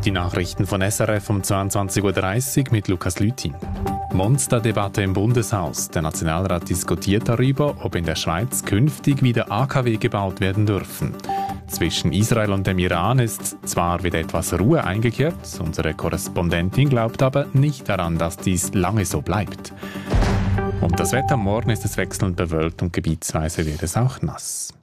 Die Nachrichten von SRF um 22.30 Uhr mit Lukas Lüthi. Monsterdebatte im Bundeshaus. Der Nationalrat diskutiert darüber, ob in der Schweiz künftig wieder AKW gebaut werden dürfen. Zwischen Israel und dem Iran ist zwar wieder etwas Ruhe eingekehrt, unsere Korrespondentin glaubt aber nicht daran, dass dies lange so bleibt. Und das Wetter: morgen ist es wechselnd bewölkt und gebietsweise wird es auch nass.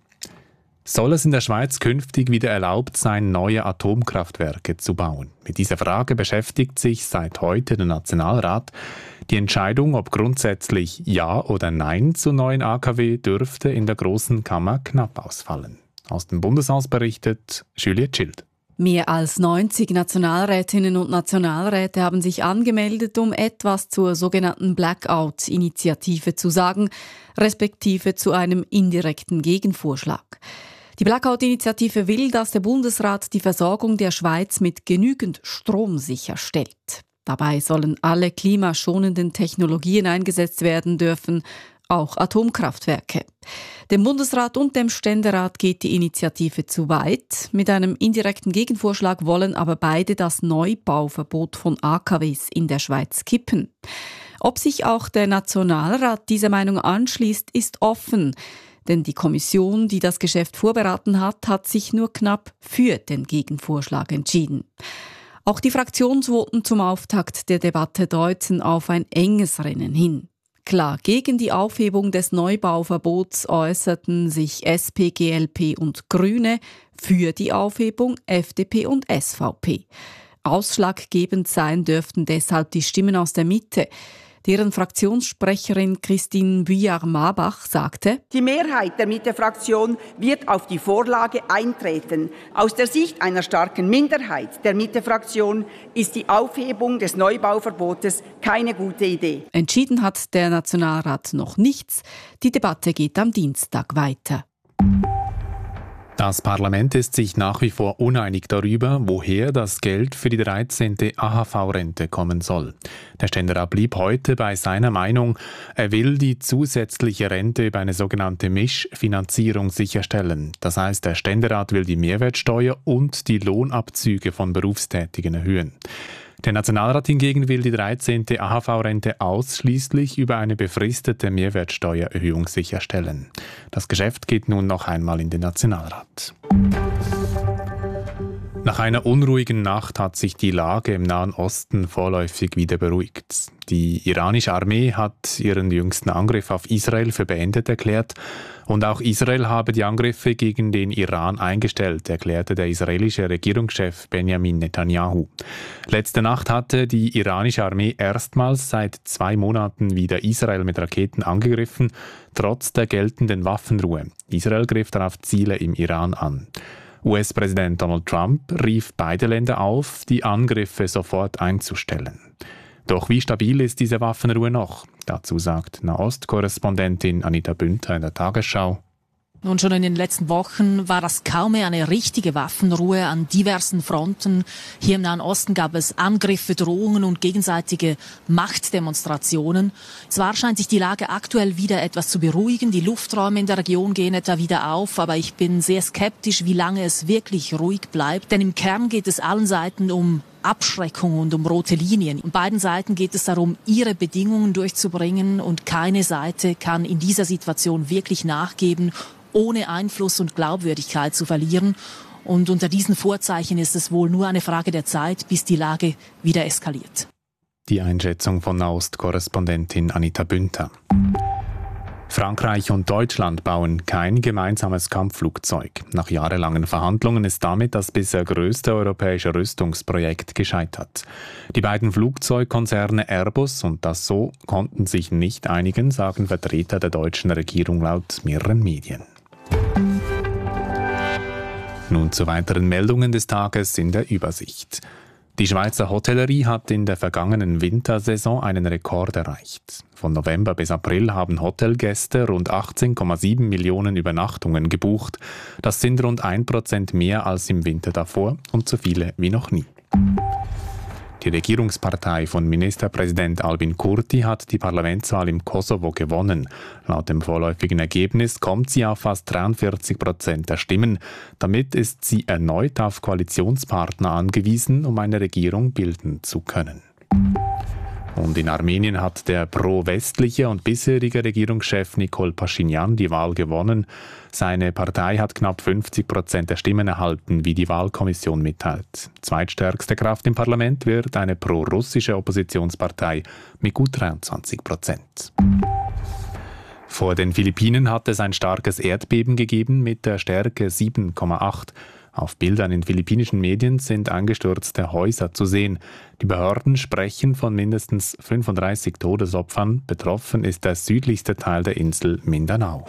Soll es in der Schweiz künftig wieder erlaubt sein, neue Atomkraftwerke zu bauen? Mit dieser Frage beschäftigt sich seit heute der Nationalrat. Die Entscheidung, ob grundsätzlich Ja oder Nein zu neuen AKW, dürfte in der Grossen Kammer knapp ausfallen. Aus dem Bundeshaus berichtet Juliette Schild. Mehr als 90 Nationalrätinnen und Nationalräte haben sich angemeldet, um etwas zur sogenannten Blackout-Initiative zu sagen, respektive zu einem indirekten Gegenvorschlag. Die Blackout-Initiative will, dass der Bundesrat die Versorgung der Schweiz mit genügend Strom sicherstellt. Dabei sollen alle klimaschonenden Technologien eingesetzt werden dürfen, auch Atomkraftwerke. Dem Bundesrat und dem Ständerat geht die Initiative zu weit. Mit einem indirekten Gegenvorschlag wollen aber beide das Neubauverbot von AKWs in der Schweiz kippen. Ob sich auch der Nationalrat dieser Meinung anschließt, ist offen. Denn die Kommission, die das Geschäft vorberaten hat, hat sich nur knapp für den Gegenvorschlag entschieden. Auch die Fraktionsvoten zum Auftakt der Debatte deuten auf ein enges Rennen hin. Klar, gegen die Aufhebung des Neubauverbots äußerten sich SP, GLP und Grüne, für die Aufhebung FDP und SVP. Ausschlaggebend sein dürften deshalb die Stimmen aus der Mitte. Deren Fraktionssprecherin Christine Vuillard-Marbach sagte: Die Mehrheit der Mitte-Fraktion wird auf die Vorlage eintreten. Aus der Sicht einer starken Minderheit der Mitte-Fraktion ist die Aufhebung des Neubauverbotes keine gute Idee. Entschieden hat der Nationalrat noch nichts. Die Debatte geht am Dienstag weiter. Das Parlament ist sich nach wie vor uneinig darüber, woher das Geld für die 13. AHV-Rente kommen soll. Der Ständerat blieb heute bei seiner Meinung. Er will die zusätzliche Rente über eine sogenannte Mischfinanzierung sicherstellen. Das heißt, der Ständerat will die Mehrwertsteuer und die Lohnabzüge von Berufstätigen erhöhen. Der Nationalrat hingegen will die 13. AHV-Rente ausschließlich über eine befristete Mehrwertsteuererhöhung sicherstellen. Das Geschäft geht nun noch einmal in den Nationalrat. Nach einer unruhigen Nacht hat sich die Lage im Nahen Osten vorläufig wieder beruhigt. Die iranische Armee hat ihren jüngsten Angriff auf Israel für beendet erklärt. Und auch Israel habe die Angriffe gegen den Iran eingestellt, erklärte der israelische Regierungschef Benjamin Netanyahu. Letzte Nacht hatte die iranische Armee erstmals seit 2 Monaten wieder Israel mit Raketen angegriffen, trotz der geltenden Waffenruhe. Israel griff darauf Ziele im Iran an. US-Präsident Donald Trump rief beide Länder auf, die Angriffe sofort einzustellen. Doch wie stabil ist diese Waffenruhe noch? Dazu sagt Nahost-Korrespondentin Anita Bündter in der Tagesschau: Nun, schon in den letzten Wochen war das kaum mehr eine richtige Waffenruhe an diversen Fronten. Hier im Nahen Osten gab es Angriffe, Drohungen und gegenseitige Machtdemonstrationen. Zwar scheint sich die Lage aktuell wieder etwas zu beruhigen, die Lufträume in der Region gehen etwa wieder auf, aber ich bin sehr skeptisch, wie lange es wirklich ruhig bleibt. Denn im Kern geht es allen Seiten um Abschreckung und um rote Linien. Und beiden Seiten geht es darum, ihre Bedingungen durchzubringen, und keine Seite kann in dieser Situation wirklich nachgeben, ohne Einfluss und Glaubwürdigkeit zu verlieren. Und unter diesen Vorzeichen ist es wohl nur eine Frage der Zeit, bis die Lage wieder eskaliert. Die Einschätzung von Nahost-Korrespondentin Anita Bündter. Frankreich und Deutschland bauen kein gemeinsames Kampfflugzeug. Nach jahrelangen Verhandlungen ist damit das bisher größte europäische Rüstungsprojekt gescheitert. Die beiden Flugzeugkonzerne Airbus und Dassault konnten sich nicht einigen, sagen Vertreter der deutschen Regierung laut mehreren Medien. Nun zu weiteren Meldungen des Tages in der Übersicht. Die Schweizer Hotellerie hat in der vergangenen Wintersaison einen Rekord erreicht. Von November bis April haben Hotelgäste rund 18,7 Millionen Übernachtungen gebucht. Das sind rund 1% mehr als im Winter davor und so viele wie noch nie. Die Regierungspartei von Ministerpräsident Albin Kurti hat die Parlamentswahl im Kosovo gewonnen. Laut dem vorläufigen Ergebnis kommt sie auf fast 43% der Stimmen. Damit ist sie erneut auf Koalitionspartner angewiesen, um eine Regierung bilden zu können. Und in Armenien hat der pro-westliche und bisherige Regierungschef Nikol Pashinyan die Wahl gewonnen. Seine Partei hat knapp 50% der Stimmen erhalten, wie die Wahlkommission mitteilt. Zweitstärkste Kraft im Parlament wird eine pro-russische Oppositionspartei mit gut 23%. Vor den Philippinen hat es ein starkes Erdbeben gegeben mit der Stärke 7,8. Auf Bildern in philippinischen Medien sind eingestürzte Häuser zu sehen. Die Behörden sprechen von mindestens 35 Todesopfern. Betroffen ist der südlichste Teil der Insel Mindanao.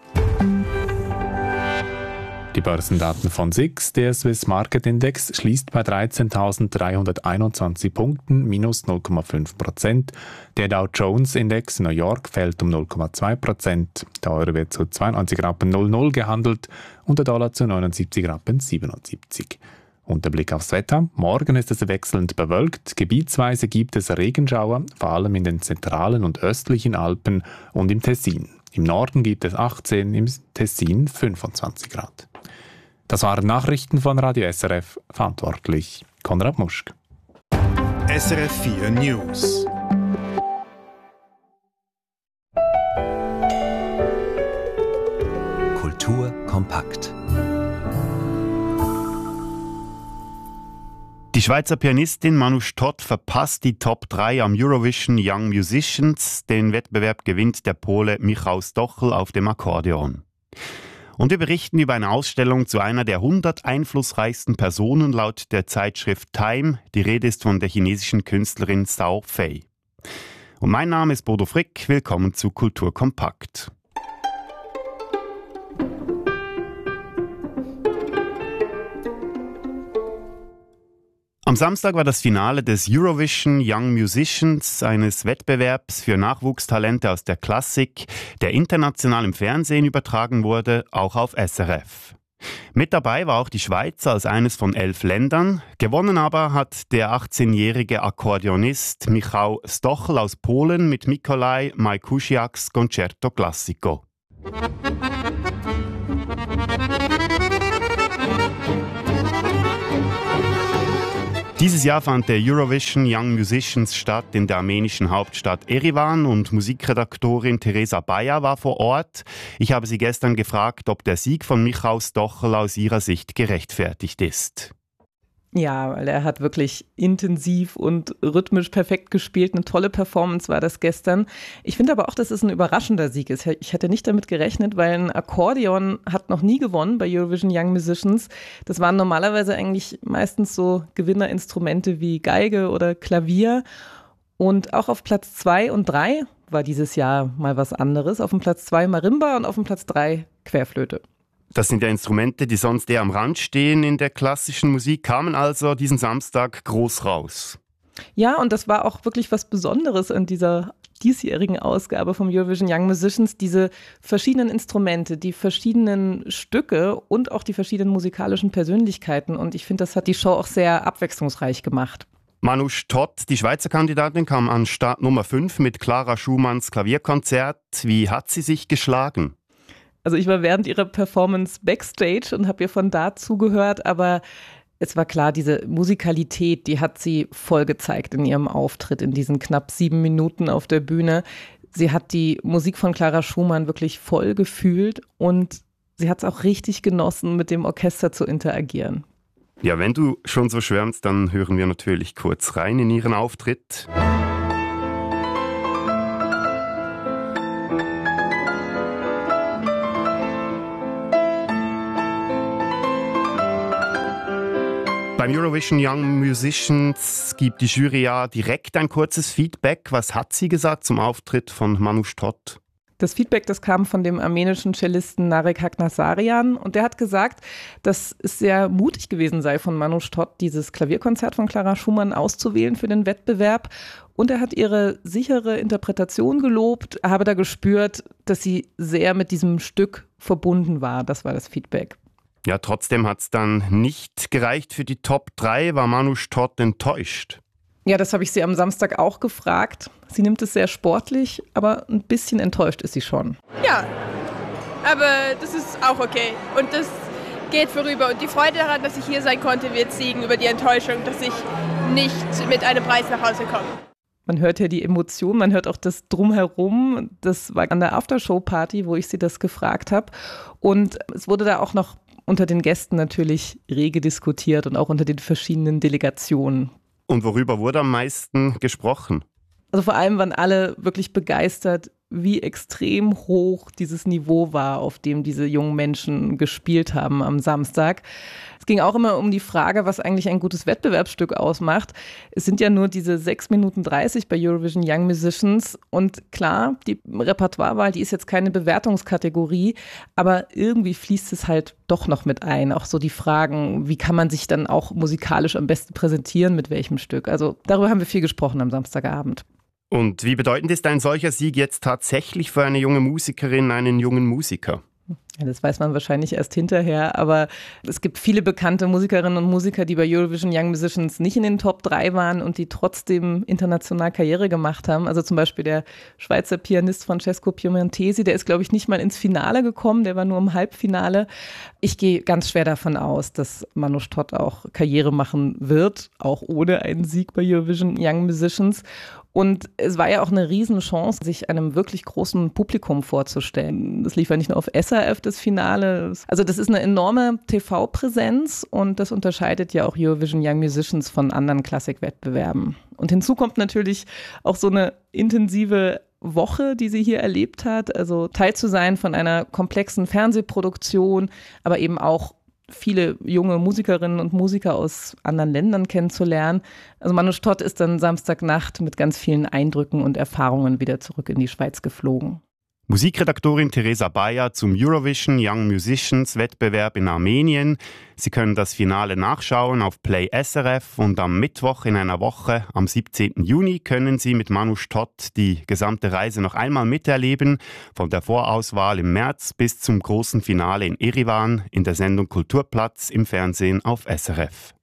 Die Börsendaten von SIX. Der Swiss Market Index schließt bei 13.321 Punkten, minus 0,5%. Der Dow Jones Index New York fällt um 0,2%. Der Euro wird zu 92,00 gehandelt und der Dollar zu 79,77. Und der Blick aufs Wetter. Morgen ist es wechselnd bewölkt. Gebietsweise gibt es Regenschauer, vor allem in den zentralen und östlichen Alpen und im Tessin. Im Norden gibt es 18, im Tessin 25 Grad. Das waren Nachrichten von Radio SRF, verantwortlich Konrad Muschk. SRF 4 News. Kultur kompakt. Die Schweizer Pianistin Manouche Todt verpasst die Top 3 am Eurovision Young Musicians. Den Wettbewerb gewinnt der Pole Michał Stochel auf dem Akkordeon. Und wir berichten über eine Ausstellung zu einer der 100 einflussreichsten Personen laut der Zeitschrift Time. Die Rede ist von der chinesischen Künstlerin Zhao Fei. Und mein Name ist Bodo Frick. Willkommen zu Kultur kompakt. Am Samstag war das Finale des Eurovision Young Musicians, eines Wettbewerbs für Nachwuchstalente aus der Klassik, der international im Fernsehen übertragen wurde, auch auf SRF. Mit dabei war auch die Schweiz als eines von 11 Ländern. Gewonnen aber hat der 18-jährige Akkordeonist Michał Stochel aus Polen mit Mikołaj Majkusiaks Concerto Classico. Dieses Jahr fand der Eurovision Young Musicians statt in der armenischen Hauptstadt Erivan und Musikredaktorin Teresa Bayer war vor Ort. Ich habe sie gestern gefragt, ob der Sieg von Michał Stochel aus ihrer Sicht gerechtfertigt ist. Ja, weil er hat wirklich intensiv und rhythmisch perfekt gespielt. Eine tolle Performance war das gestern. Ich finde aber auch, dass es ein überraschender Sieg ist. Ich hätte nicht damit gerechnet, weil ein Akkordeon hat noch nie gewonnen bei Eurovision Young Musicians. Das waren normalerweise eigentlich meistens so Gewinnerinstrumente wie Geige oder Klavier. Und auch auf Platz 2 und 3 war dieses Jahr mal was anderes. Auf dem Platz 2 Marimba und auf dem Platz 3 Querflöte. Das sind ja Instrumente, die sonst eher am Rand stehen in der klassischen Musik, kamen also diesen Samstag groß raus. Ja, und das war auch wirklich was Besonderes an dieser diesjährigen Ausgabe vom Eurovision Young Musicians. Diese verschiedenen Instrumente, die verschiedenen Stücke und auch die verschiedenen musikalischen Persönlichkeiten. Und ich finde, das hat die Show auch sehr abwechslungsreich gemacht. Manouche Todt, die Schweizer Kandidatin, kam an Start Nummer 5 mit Clara Schumanns Klavierkonzert. Wie hat sie sich geschlagen? Also ich war während ihrer Performance backstage und habe ihr von da zugehört, aber es war klar, diese Musikalität, die hat sie voll gezeigt in ihrem Auftritt in diesen knapp 7 Minuten auf der Bühne. Sie hat die Musik von Clara Schumann wirklich voll gefühlt und sie hat es auch richtig genossen, mit dem Orchester zu interagieren. Ja, wenn du schon so schwärmst, dann hören wir natürlich kurz rein in ihren Auftritt. Beim Eurovision Young Musicians gibt die Jury ja direkt ein kurzes Feedback. Was hat sie gesagt zum Auftritt von Manouche Todt? Das Feedback, das kam von dem armenischen Cellisten Narek Hagnasarian und der hat gesagt, dass es sehr mutig gewesen sei von Manouche Todt, dieses Klavierkonzert von Clara Schumann auszuwählen für den Wettbewerb. Und er hat ihre sichere Interpretation gelobt, habe da gespürt, dass sie sehr mit diesem Stück verbunden war. Das war das Feedback. Ja, trotzdem hat es dann nicht gereicht für die Top 3. War Manouche Todt enttäuscht? Ja, das habe ich sie am Samstag auch gefragt. Sie nimmt es sehr sportlich, aber ein bisschen enttäuscht ist sie schon. Ja, aber das ist auch okay. Und das geht vorüber. Und die Freude daran, dass ich hier sein konnte, wird siegen über die Enttäuschung, dass ich nicht mit einem Preis nach Hause komme. Man hört ja die Emotionen, man hört auch das Drumherum. Das war an der Aftershow-Party, wo ich sie das gefragt habe. Und es wurde da auch noch unter den Gästen natürlich rege diskutiert und auch unter den verschiedenen Delegationen. Und worüber wurde am meisten gesprochen? Also vor allem waren alle wirklich begeistert, wie extrem hoch dieses Niveau war, auf dem diese jungen Menschen gespielt haben am Samstag. Es ging auch immer um die Frage, was eigentlich ein gutes Wettbewerbsstück ausmacht. Es sind ja nur diese 6 Minuten 30 bei Eurovision Young Musicians. Und klar, die Repertoirewahl, die ist jetzt keine Bewertungskategorie, aber irgendwie fließt es halt doch noch mit ein. Auch so die Fragen, wie kann man sich dann auch musikalisch am besten präsentieren, mit welchem Stück. Also darüber haben wir viel gesprochen am Samstagabend. Und wie bedeutend ist ein solcher Sieg jetzt tatsächlich für eine junge Musikerin, einen jungen Musiker? Ja, das weiß man wahrscheinlich erst hinterher, aber es gibt viele bekannte Musikerinnen und Musiker, die bei Eurovision Young Musicians nicht in den Top 3 waren und die trotzdem international Karriere gemacht haben. Also zum Beispiel der Schweizer Pianist Francesco Piemontesi, der ist, glaube ich, nicht mal ins Finale gekommen, der war nur im Halbfinale. Ich gehe ganz schwer davon aus, dass Manoush Todt auch Karriere machen wird, auch ohne einen Sieg bei Eurovision Young Musicians. Und es war ja auch eine Riesenchance, sich einem wirklich großen Publikum vorzustellen. Das lief ja nicht nur auf SRF, das Finale. Also das ist eine enorme TV-Präsenz und das unterscheidet ja auch Eurovision Young Musicians von anderen Klassikwettbewerben. Und hinzu kommt natürlich auch so eine intensive Woche, die sie hier erlebt hat. Also Teil zu sein von einer komplexen Fernsehproduktion, aber eben auch viele junge Musikerinnen und Musiker aus anderen Ländern kennenzulernen. Also Manoush Todt ist dann Samstagnacht mit ganz vielen Eindrücken und Erfahrungen wieder zurück in die Schweiz geflogen. Musikredaktorin Theresa Bayer zum Eurovision Young Musicians Wettbewerb in Armenien. Sie können das Finale nachschauen auf Play SRF und am Mittwoch in einer Woche, am 17. Juni, können Sie mit Manoush Todt die gesamte Reise noch einmal miterleben, von der Vorauswahl im März bis zum großen Finale in Erivan in der Sendung Kulturplatz im Fernsehen auf SRF.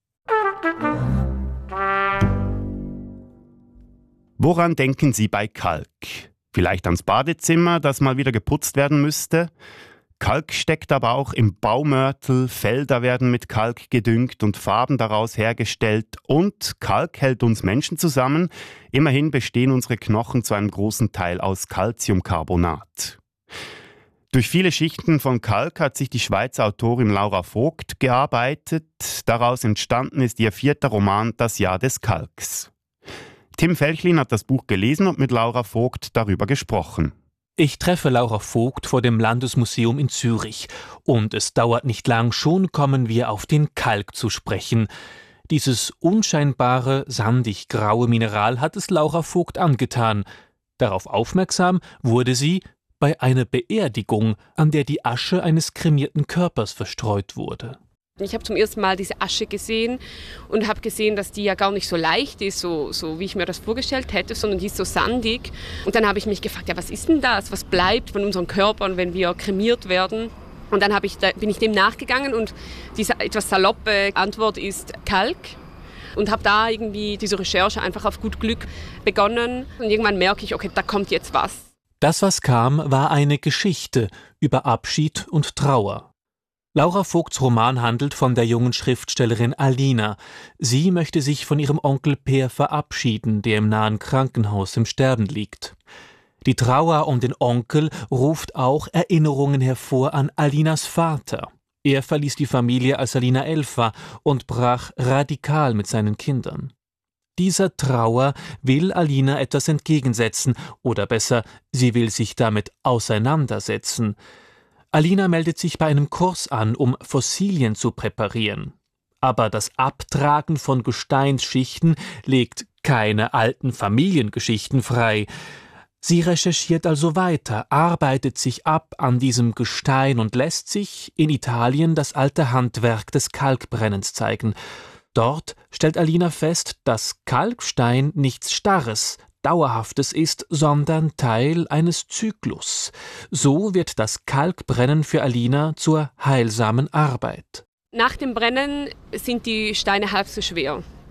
Woran denken Sie bei Kalk? Vielleicht ans Badezimmer, das mal wieder geputzt werden müsste? Kalk steckt aber auch im Baumörtel, Felder werden mit Kalk gedüngt und Farben daraus hergestellt und Kalk hält uns Menschen zusammen. Immerhin bestehen unsere Knochen zu einem großen Teil aus Calciumcarbonat. Durch viele Schichten von Kalk hat sich die Schweizer Autorin Laura Vogt gearbeitet. Daraus entstanden ist ihr 4. Roman Das Jahr des Kalks. Tim Felchlin hat das Buch gelesen und mit Laura Vogt darüber gesprochen. Ich treffe Laura Vogt vor dem Landesmuseum in Zürich. Und es dauert nicht lang, schon kommen wir auf den Kalk zu sprechen. Dieses unscheinbare, sandig-graue Mineral hat es Laura Vogt angetan. Darauf aufmerksam wurde sie bei einer Beerdigung, an der die Asche eines kremierten Körpers verstreut wurde. Ich habe zum ersten Mal diese Asche gesehen und habe gesehen, dass die ja gar nicht so leicht ist, so wie ich mir das vorgestellt hätte, sondern die ist so sandig. Und dann habe ich mich gefragt, ja, was ist denn das? Was bleibt von unseren Körpern, wenn wir kremiert werden? Und dann bin ich dem nachgegangen und diese etwas saloppe Antwort ist Kalk. Und habe da irgendwie diese Recherche einfach auf gut Glück begonnen. Und irgendwann merke ich, okay, da kommt jetzt was. Das, was kam, war eine Geschichte über Abschied und Trauer. Laura Vogts Roman handelt von der jungen Schriftstellerin Alina. Sie möchte sich von ihrem Onkel Per verabschieden, der im nahen Krankenhaus im Sterben liegt. Die Trauer um den Onkel ruft auch Erinnerungen hervor an Alinas Vater. Er verließ die Familie, als Alina 11 war und brach radikal mit seinen Kindern. Dieser Trauer will Alina etwas entgegensetzen, oder besser, sie will sich damit auseinandersetzen. Alina meldet sich bei einem Kurs an, um Fossilien zu präparieren. Aber das Abtragen von Gesteinsschichten legt keine alten Familiengeschichten frei. Sie recherchiert also weiter, arbeitet sich ab an diesem Gestein und lässt sich in Italien das alte Handwerk des Kalkbrennens zeigen. Dort stellt Alina fest, dass Kalkstein nichts Starres, Dauerhaftes ist, sondern Teil eines Zyklus. So wird das Kalkbrennen für Alina zur heilsamen Arbeit. Nach dem Brennen sind die Steine halb so schwer.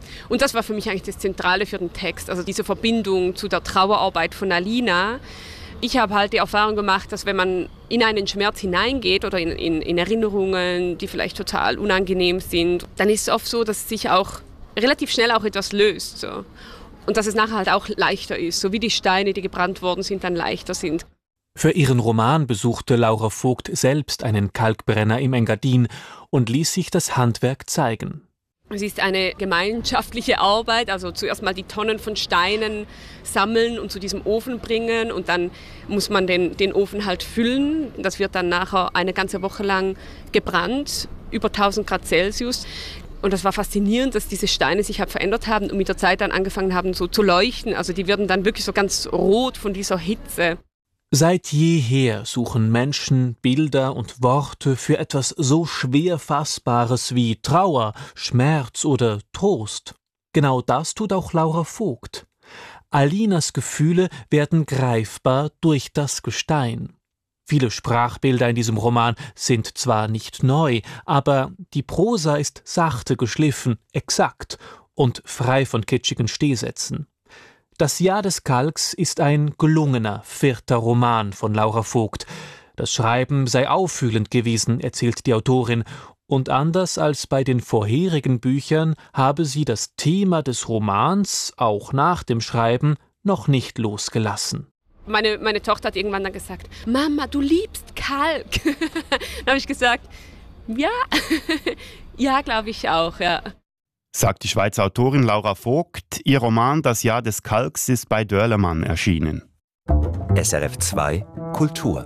Und das war für mich eigentlich das Zentrale für den Text, also diese Verbindung zu der Trauerarbeit von Alina. Ich habe halt die Erfahrung gemacht, dass wenn man in einen Schmerz hineingeht oder in Erinnerungen, die vielleicht total unangenehm sind, dann ist es oft so, dass sich auch relativ schnell auch etwas löst. So. Und dass es nachher halt auch leichter ist, so wie die Steine, die gebrannt worden sind, dann leichter sind. Für ihren Roman besuchte Laura Vogt selbst einen Kalkbrenner im Engadin und ließ sich das Handwerk zeigen. Es ist eine gemeinschaftliche Arbeit, also zuerst mal die Tonnen von Steinen sammeln und zu diesem Ofen bringen und dann muss man den Ofen halt füllen. Das wird dann nachher eine ganze Woche lang gebrannt, über 1000 Grad Celsius. Und das war faszinierend, dass diese Steine sich halt verändert haben und mit der Zeit dann angefangen haben so zu leuchten. Also die werden dann wirklich so ganz rot von dieser Hitze. Seit jeher suchen Menschen Bilder und Worte für etwas so schwer Fassbares wie Trauer, Schmerz oder Trost. Genau das tut auch Laura Vogt. Alinas Gefühle werden greifbar durch das Gestein. Viele Sprachbilder in diesem Roman sind zwar nicht neu, aber die Prosa ist sachte geschliffen, exakt und frei von kitschigen Stehsätzen. Das Jahr des Kalks ist ein gelungener 4. Roman von Laura Vogt. Das Schreiben sei auffühlend gewesen, erzählt die Autorin, und anders als bei den vorherigen Büchern habe sie das Thema des Romans, auch nach dem Schreiben, noch nicht losgelassen. Meine Tochter hat irgendwann dann gesagt, Mama, du liebst Kalk. Dann habe ich gesagt, ja, ja, glaube ich auch, ja. Sagt die Schweizer Autorin Laura Vogt. Ihr Roman Das Jahr des Kalks ist bei Dörlemann erschienen. SRF 2 Kultur.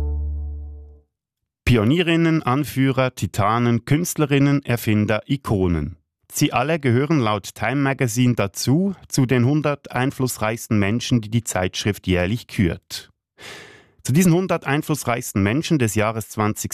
Pionierinnen, Anführer, Titanen, Künstlerinnen, Erfinder, Ikonen. Sie alle gehören laut Time Magazine dazu, zu den 100 einflussreichsten Menschen, die die Zeitschrift jährlich kürt. Zu diesen 100 einflussreichsten Menschen des Jahres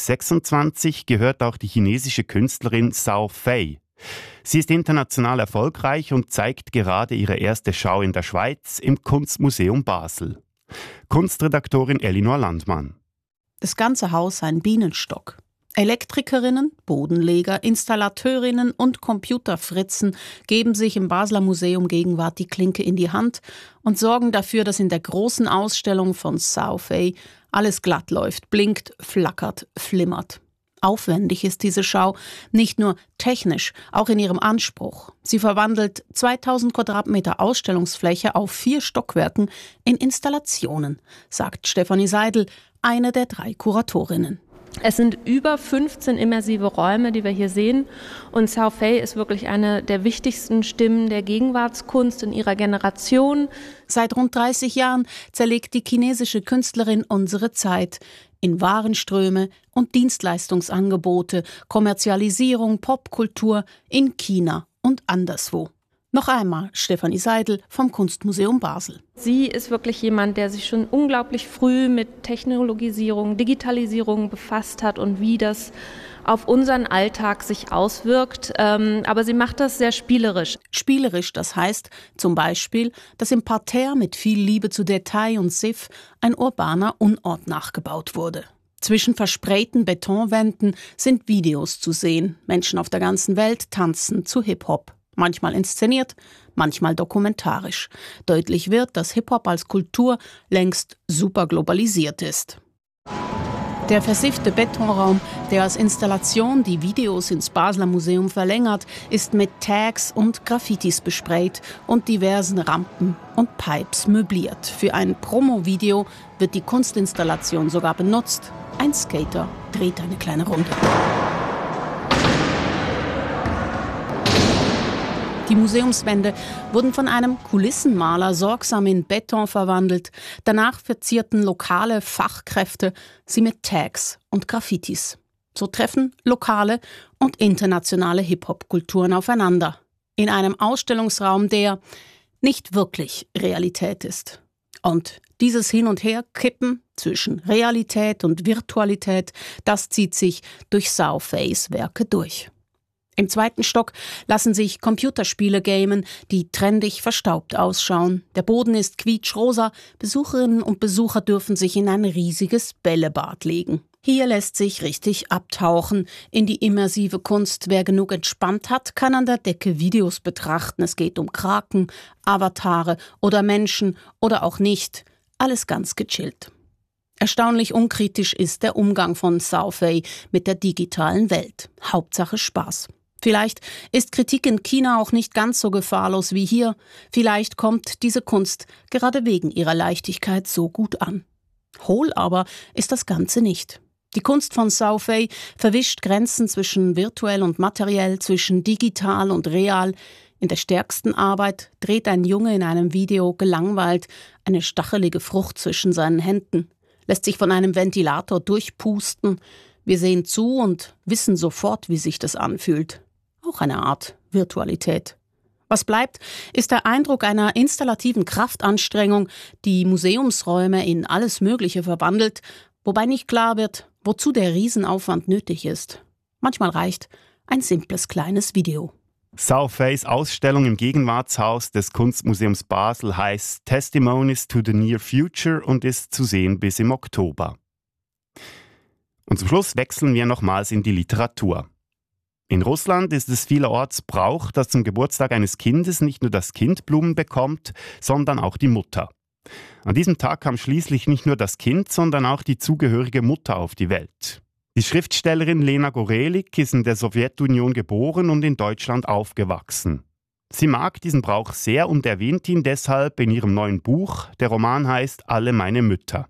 2026 gehört auch die chinesische Künstlerin Zhao Fei. Sie ist international erfolgreich und zeigt gerade ihre erste Schau in der Schweiz im Kunstmuseum Basel. Kunstredaktorin Elinor Landmann. Das ganze Haus ein Bienenstock. Elektrikerinnen, Bodenleger, Installateurinnen und Computerfritzen geben sich im Basler Museum Gegenwart die Klinke in die Hand und sorgen dafür, dass in der großen Ausstellung von Zhao Fei alles glatt läuft, blinkt, flackert, flimmert. Aufwendig ist diese Schau, nicht nur technisch, auch in ihrem Anspruch. Sie verwandelt 2000 Quadratmeter Ausstellungsfläche auf 4 Stockwerken in Installationen, sagt Stefanie Seidel, eine der 3 Kuratorinnen. Es sind über 15 immersive Räume, die wir hier sehen. Und Zhao Fei ist wirklich eine der wichtigsten Stimmen der Gegenwartskunst in ihrer Generation. Seit rund 30 Jahren zerlegt die chinesische Künstlerin unsere Zeit in Warenströme und Dienstleistungsangebote, Kommerzialisierung, Popkultur in China und anderswo. Noch einmal Stefanie Seidel vom Kunstmuseum Basel. Sie ist wirklich jemand, der sich schon unglaublich früh mit Technologisierung, Digitalisierung befasst hat und wie das auf unseren Alltag sich auswirkt. Aber sie macht das sehr spielerisch. Spielerisch, das heißt zum Beispiel, dass im Parterre mit viel Liebe zu Detail und Siff ein urbaner Unort nachgebaut wurde. Zwischen versprayten Betonwänden sind Videos zu sehen. Menschen auf der ganzen Welt tanzen zu Hip-Hop. Manchmal inszeniert, manchmal dokumentarisch. Deutlich wird, dass Hip-Hop als Kultur längst super globalisiert ist. Der versiffte Betonraum, der als Installation die Videos ins Basler Museum verlängert, ist mit Tags und Graffitis besprayt und diversen Rampen und Pipes möbliert. Für ein Promo-Video wird die Kunstinstallation sogar benutzt. Ein Skater dreht eine kleine Runde. Die Museumswände wurden von einem Kulissenmaler sorgsam in Beton verwandelt. Danach verzierten lokale Fachkräfte sie mit Tags und Graffitis. So treffen lokale und internationale Hip-Hop-Kulturen aufeinander. In einem Ausstellungsraum, der nicht wirklich Realität ist. Und dieses Hin- und Herkippen zwischen Realität und Virtualität, das zieht sich durch Zhao Feis Werke durch. Im 2. Stock lassen sich Computerspiele gamen, die trendig verstaubt ausschauen. Der Boden ist quietschrosa. Besucherinnen und Besucher dürfen sich in ein riesiges Bällebad legen. Hier lässt sich richtig abtauchen in die immersive Kunst. Wer genug entspannt hat, kann an der Decke Videos betrachten. Es geht um Kraken, Avatare oder Menschen oder auch nicht. Alles ganz gechillt. Erstaunlich unkritisch ist der Umgang von Zhao Fei mit der digitalen Welt. Hauptsache Spaß. Vielleicht ist Kritik in China auch nicht ganz so gefahrlos wie hier. Vielleicht kommt diese Kunst gerade wegen ihrer Leichtigkeit so gut an. Hohl aber ist das Ganze nicht. Die Kunst von Zhao Fei verwischt Grenzen zwischen virtuell und materiell, zwischen digital und real. In der stärksten Arbeit dreht ein Junge in einem Video gelangweilt eine stachelige Frucht zwischen seinen Händen, lässt sich von einem Ventilator durchpusten. Wir sehen zu und wissen sofort, wie sich das anfühlt. Auch eine Art Virtualität. Was bleibt, ist der Eindruck einer installativen Kraftanstrengung, die Museumsräume in alles Mögliche verwandelt, wobei nicht klar wird, wozu der Riesenaufwand nötig ist. Manchmal reicht ein simples kleines Video. Zhao Feis Ausstellung im Gegenwartshaus des Kunstmuseums Basel heißt Testimonies to the Near Future und ist zu sehen bis im Oktober. Und zum Schluss wechseln wir nochmals in die Literatur. In Russland ist es vielerorts Brauch, dass zum Geburtstag eines Kindes nicht nur das Kind Blumen bekommt, sondern auch die Mutter. An diesem Tag kam schließlich nicht nur das Kind, sondern auch die zugehörige Mutter auf die Welt. Die Schriftstellerin Lena Gorelik ist in der Sowjetunion geboren und in Deutschland aufgewachsen. Sie mag diesen Brauch sehr und erwähnt ihn deshalb in ihrem neuen Buch. Der Roman heißt Alle meine Mütter.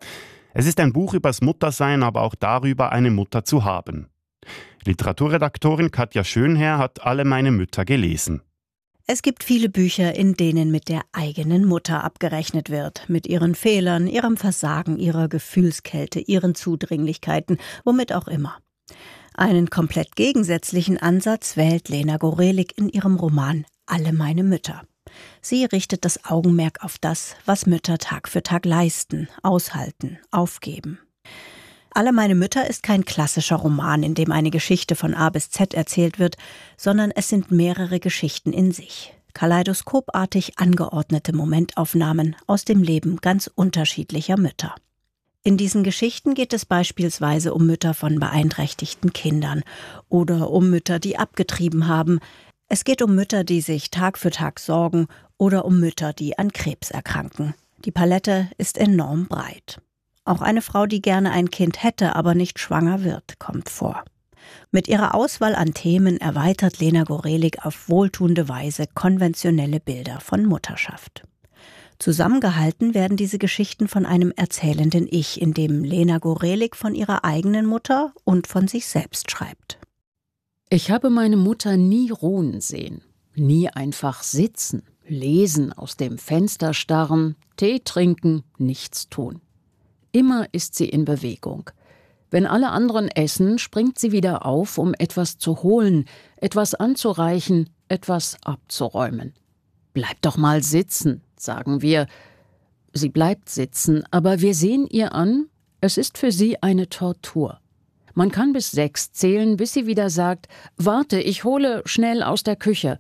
Es ist ein Buch übers Muttersein, aber auch darüber, eine Mutter zu haben. Literaturredaktorin Katja Schönherr hat Alle meine Mütter gelesen. Es gibt viele Bücher, in denen mit der eigenen Mutter abgerechnet wird. Mit ihren Fehlern, ihrem Versagen, ihrer Gefühlskälte, ihren Zudringlichkeiten, womit auch immer. Einen komplett gegensätzlichen Ansatz wählt Lena Gorelik in ihrem Roman Alle meine Mütter. Sie richtet das Augenmerk auf das, was Mütter Tag für Tag leisten, aushalten, aufgeben. Alle meine Mütter ist kein klassischer Roman, in dem eine Geschichte von A bis Z erzählt wird, sondern es sind mehrere Geschichten in sich. Kaleidoskopartig angeordnete Momentaufnahmen aus dem Leben ganz unterschiedlicher Mütter. In diesen Geschichten geht es beispielsweise um Mütter von beeinträchtigten Kindern oder um Mütter, die abgetrieben haben. Es geht um Mütter, die sich Tag für Tag sorgen oder um Mütter, die an Krebs erkranken. Die Palette ist enorm breit. Auch eine Frau, die gerne ein Kind hätte, aber nicht schwanger wird, kommt vor. Mit ihrer Auswahl an Themen erweitert Lena Gorelik auf wohltuende Weise konventionelle Bilder von Mutterschaft. Zusammengehalten werden diese Geschichten von einem erzählenden Ich, in dem Lena Gorelik von ihrer eigenen Mutter und von sich selbst schreibt. Ich habe meine Mutter nie ruhen sehen, nie einfach sitzen, lesen, aus dem Fenster starren, Tee trinken, nichts tun. Immer ist sie in Bewegung. Wenn alle anderen essen, springt sie wieder auf, um etwas zu holen, etwas anzureichen, etwas abzuräumen. »Bleib doch mal sitzen«, sagen wir. Sie bleibt sitzen, aber wir sehen ihr an, es ist für sie eine Tortur. Man kann bis 6 zählen, bis sie wieder sagt, »Warte, ich hole schnell aus der Küche.«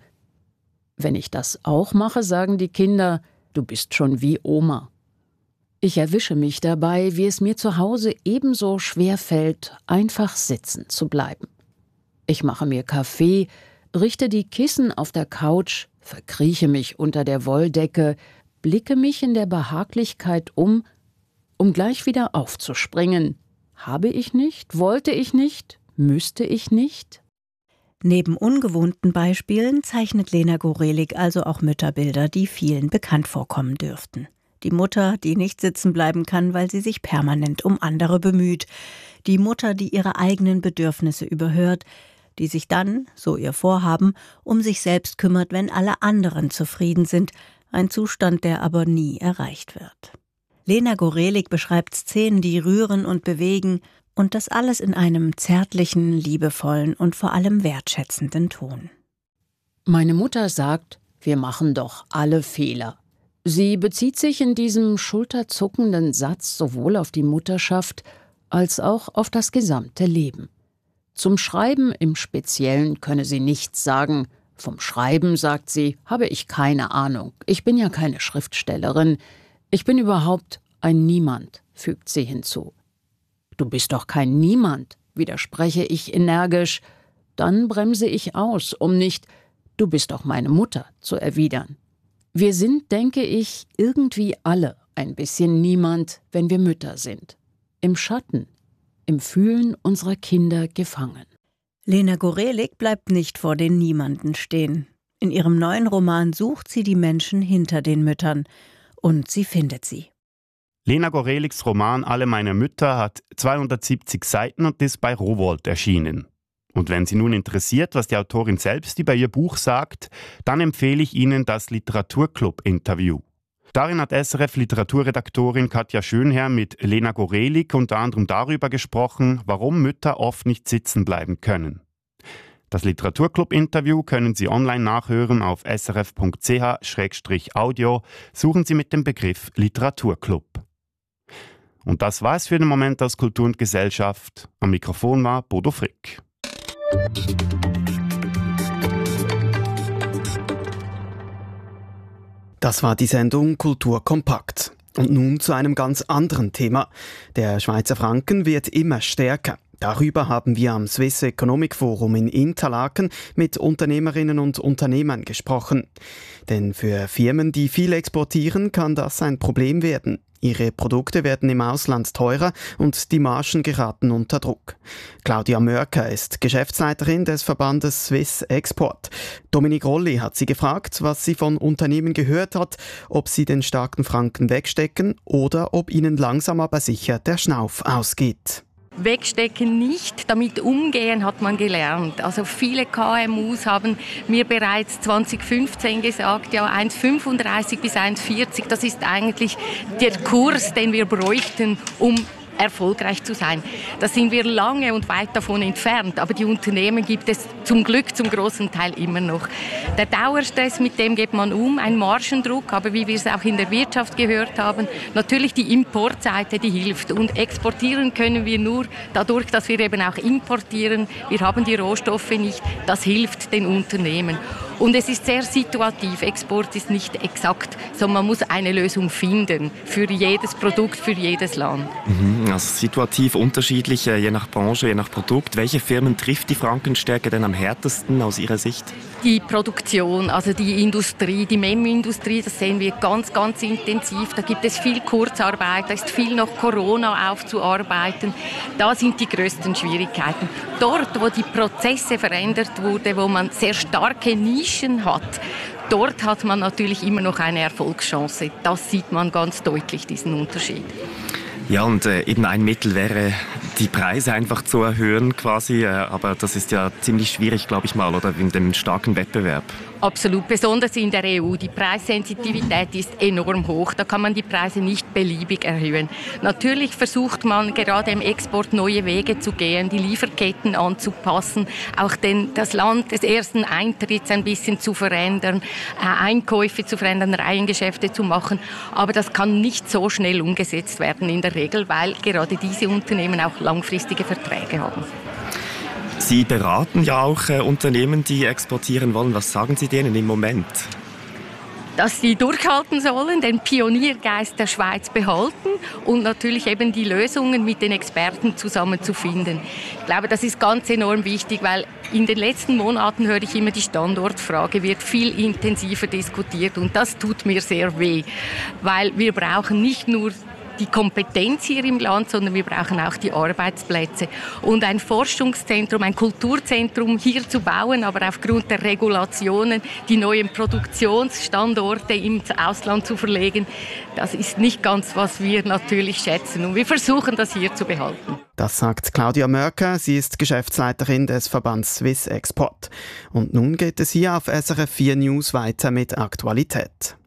Wenn ich das auch mache, sagen die Kinder, »Du bist schon wie Oma.« Ich erwische mich dabei, wie es mir zu Hause ebenso schwer fällt, einfach sitzen zu bleiben. Ich mache mir Kaffee, richte die Kissen auf der Couch, verkrieche mich unter der Wolldecke, blicke mich in der Behaglichkeit um gleich wieder aufzuspringen. Habe ich nicht? Wollte ich nicht? Müsste ich nicht? Neben ungewohnten Beispielen zeichnet Lena Gorelik also auch Mütterbilder, die vielen bekannt vorkommen dürften. Die Mutter, die nicht sitzen bleiben kann, weil sie sich permanent um andere bemüht. Die Mutter, die ihre eigenen Bedürfnisse überhört, die sich dann, so ihr Vorhaben, um sich selbst kümmert, wenn alle anderen zufrieden sind. Ein Zustand, der aber nie erreicht wird. Lena Gorelik beschreibt Szenen, die rühren und bewegen, und das alles in einem zärtlichen, liebevollen und vor allem wertschätzenden Ton. Meine Mutter sagt, wir machen doch alle Fehler. Sie bezieht sich in diesem schulterzuckenden Satz sowohl auf die Mutterschaft als auch auf das gesamte Leben. Zum Schreiben im Speziellen könne sie nichts sagen. Vom Schreiben, sagt sie, habe ich keine Ahnung. Ich bin ja keine Schriftstellerin. Ich bin überhaupt ein Niemand, fügt sie hinzu. Du bist doch kein Niemand, widerspreche ich energisch. Dann bremse ich aus, um nicht »Du bist doch meine Mutter« zu erwidern. Wir sind, denke ich, irgendwie alle ein bisschen Niemand, wenn wir Mütter sind. Im Schatten, im Fühlen unserer Kinder gefangen. Lena Gorelik bleibt nicht vor den Niemanden stehen. In ihrem neuen Roman sucht sie die Menschen hinter den Müttern. Und sie findet sie. Lena Goreliks Roman »Alle meine Mütter« hat 270 Seiten und ist bei Rowohlt erschienen. Und wenn Sie nun interessiert, was die Autorin selbst über ihr Buch sagt, dann empfehle ich Ihnen das Literaturclub-Interview. Darin hat SRF-Literaturredaktorin Katja Schönherr mit Lena Gorelik unter anderem darüber gesprochen, warum Mütter oft nicht sitzen bleiben können. Das Literaturclub-Interview können Sie online nachhören auf srf.ch/audio. Suchen Sie mit dem Begriff Literaturclub. Und das war es für den Moment aus Kultur und Gesellschaft. Am Mikrofon war Bodo Frick. Das war die Sendung Kultur kompakt. Und nun zu einem ganz anderen Thema. Der Schweizer Franken wird immer stärker. Darüber haben wir am Swiss Economic Forum in Interlaken mit Unternehmerinnen und Unternehmern gesprochen. Denn für Firmen, die viel exportieren, kann das ein Problem werden. Ihre Produkte werden im Ausland teurer und die Margen geraten unter Druck. Claudia Mörker ist Geschäftsleiterin des Verbandes Swiss Export. Dominik Rolli hat sie gefragt, was sie von Unternehmen gehört hat, ob sie den starken Franken wegstecken oder ob ihnen langsam aber sicher der Schnauf ausgeht. Wegstecken nicht, damit umgehen hat man gelernt. Also viele KMUs haben mir bereits 2015 gesagt, ja 1,35 bis 1,40, das ist eigentlich der Kurs, den wir bräuchten, um erfolgreich zu sein. Da sind wir lange und weit davon entfernt, aber die Unternehmen gibt es zum Glück zum großen Teil immer noch. Der Dauerstress, mit dem geht man um, ein Margendruck, aber wie wir es auch in der Wirtschaft gehört haben, natürlich die Importseite, die hilft. Und exportieren können wir nur dadurch, dass wir eben auch importieren. Wir haben die Rohstoffe nicht, das hilft den Unternehmen. Und es ist sehr situativ. Export ist nicht exakt, sondern man muss eine Lösung finden für jedes Produkt, für jedes Land. Also situativ unterschiedlich, je nach Branche, je nach Produkt. Welche Firmen trifft die Frankenstärke denn am härtesten aus Ihrer Sicht? Die Produktion, also die Industrie, die MEM-Industrie, das sehen wir ganz, ganz intensiv. Da gibt es viel Kurzarbeit, da ist viel noch Corona aufzuarbeiten. Da sind die größten Schwierigkeiten. Dort, wo die Prozesse verändert wurden, wo man sehr starke Nischen hat, dort hat man natürlich immer noch eine Erfolgschance. Das sieht man ganz deutlich, diesen Unterschied. Ja, und eben ein Mittel wäre, die Preise einfach zu erhöhen quasi, aber das ist ja ziemlich schwierig, glaube ich mal, oder in dem starken Wettbewerb. Absolut, besonders in der EU. Die Preissensitivität ist enorm hoch. Da kann man die Preise nicht beliebig erhöhen. Natürlich versucht man gerade im Export neue Wege zu gehen, die Lieferketten anzupassen, auch das Land des ersten Eintritts ein bisschen zu verändern, Einkäufe zu verändern, Reihengeschäfte zu machen. Aber das kann nicht so schnell umgesetzt werden in der Regel, weil gerade diese Unternehmen auch langfristige Verträge haben. Sie beraten ja auch Unternehmen, die exportieren wollen. Was sagen Sie denen im Moment? Dass sie durchhalten sollen, den Pioniergeist der Schweiz behalten und natürlich eben die Lösungen mit den Experten zusammen zu finden. Ich glaube, das ist ganz enorm wichtig, weil in den letzten Monaten höre ich immer, die Standortfrage wird viel intensiver diskutiert und das tut mir sehr weh, weil wir brauchen nicht nur die Kompetenz hier im Land, sondern wir brauchen auch die Arbeitsplätze. Und ein Forschungszentrum, ein Kulturzentrum hier zu bauen, aber aufgrund der Regulationen die neuen Produktionsstandorte ins Ausland zu verlegen, das ist nicht ganz, was wir natürlich schätzen. Und wir versuchen, das hier zu behalten. Das sagt Claudia Mörker. Sie ist Geschäftsleiterin des Verbands Swiss Export. Und nun geht es hier auf SRF 4 News weiter mit Aktualität.